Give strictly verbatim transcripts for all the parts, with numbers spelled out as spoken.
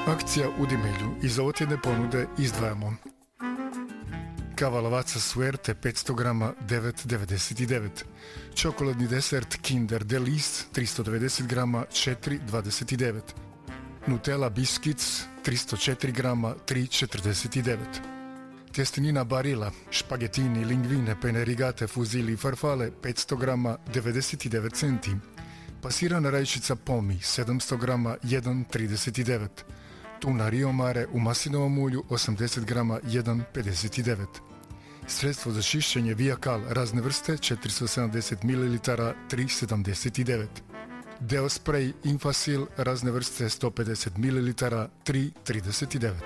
Akcija u Dimelju. Iz ovotjedne ponude izdvajamo kava Lavazza Suerte petsto grama devet devedeset devet, čokoladni desert Kinder Delice tristo devedeset grama četiri dvadeset devet, Nutella Biscuits tristo četiri grama tri četrdeset devet, tjestenina Barilla, špagetini, linguine, pene rigate, fuzili i farfale petsto grama devedeset devet centi, pasirana rajčica Pomi sedamsto grama jedan trideset devet, tuna Rio Mare u maslinovom ulju osamdeset grama jedan pedeset devet, sredstvo za čišćenje Viacal razne vrste četiristo sedamdeset mililitara tri sedamdeset devet, Deo spray Infasil razne vrste sto pedeset mililitara tri trideset devet.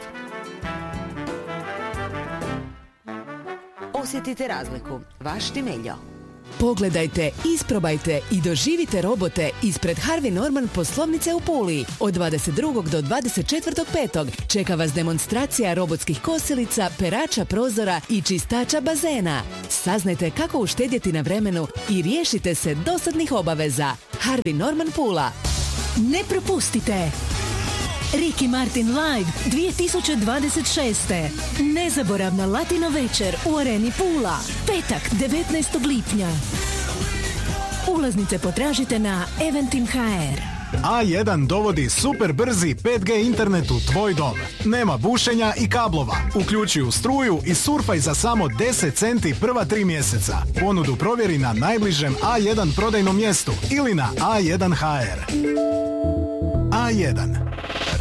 Osjetite razliku. Vaš Dimeljo. Pogledajte, isprobajte i doživite robote ispred Harvey Norman poslovnice u Puli. Od dvadeset drugog do dvadeset četvrtog petog čeka vas demonstracija robotskih kosilica, perača prozora i čistača bazena. Saznajte kako uštedjeti na vremenu i riješite se dosadnih obaveza. Harvey Norman Pula. Ne propustite! Ricky Martin Live dvije tisuće dvadeset šeste. Nezaboravna latino večer u Areni Pula. Petak, devetnaestog lipnja. Ulaznice potražite na Eventim точка hr. A jedan dovodi super brzi pet G internet u tvoj dom. Nema bušenja i kablova. Uključuju struju i surfaj za samo deset centi prva tri mjeseca. Ponudu provjeri na najbližem A jedan prodajnom mjestu ili na A jedan точка hr. A jedan.